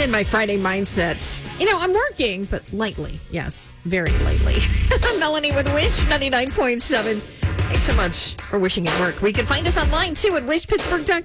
I'm in my Friday mindset. I'm working, but lightly. Yes, very lightly. I'm Melanie with Wish 99.7. Thanks so much for wishing at work. We can find us online, too, at wishpittsburgh.com.